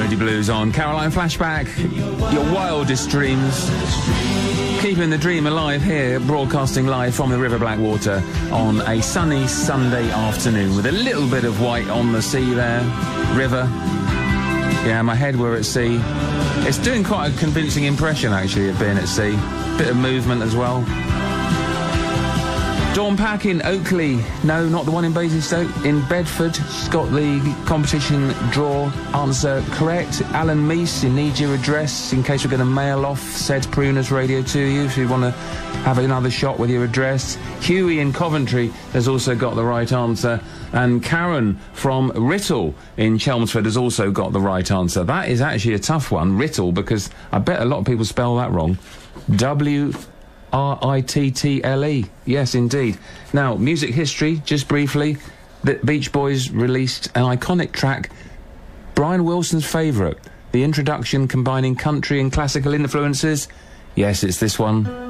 Melody Blues on Caroline Flashback. Your wildest dreams. Keeping the dream alive here, broadcasting live from the River Blackwater on a sunny Sunday afternoon with a little bit of white on the sea there. River. Yeah, my head were at sea. It's doing quite a convincing impression, actually, of being at sea. Bit of movement as well. Dawn Pack in Oakley. No, not the one in Basingstoke. In Bedford. She's got the competition draw answer correct. Alan Meese, you need your address in case we're going to mail off said Pruners Radio to you if you want to have another shot with your address. Huey in Coventry has also got the right answer. And Karen from Writtle in Chelmsford has also got the right answer. That is actually a tough one, Writtle, because I bet a lot of people spell that wrong. W-R-I-T-T-L-E. Yes, indeed. Now, music history, just briefly. The Beach Boys released an iconic track, Brian Wilson's favourite, the introduction combining country and classical influences. Yes, it's this one.